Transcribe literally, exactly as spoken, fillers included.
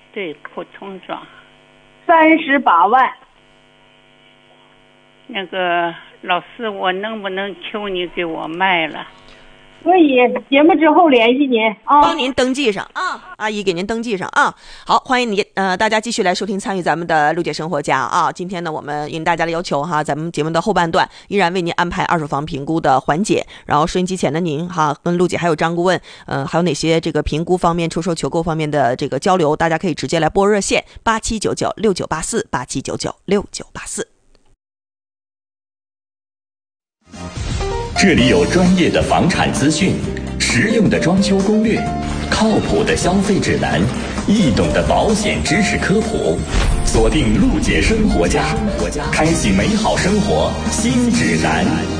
对，扩充装。 三十八万。 那个老师，我能不能求你给我卖了？ 可以，节目之后联系您啊， 帮您登记上啊，阿姨给您登记上啊。好，欢迎你呃，大家继续来收听参与咱们的陆姐生活家啊。今天呢，我们应大家的要求哈，咱们节目的后半段依然为您安排二手房评估的环节。然后收音机前的您哈，跟陆姐还有张顾问，呃，还有哪些这个评估方面、出售求购方面的这个交流，大家可以直接来拨热线八七九九六九八四八七九九六九八四。 这里有专业的房产资讯，实用的装修攻略，靠谱的消费指南，易懂的保险知识科普。锁定陆姐生活家，开启美好生活新指南。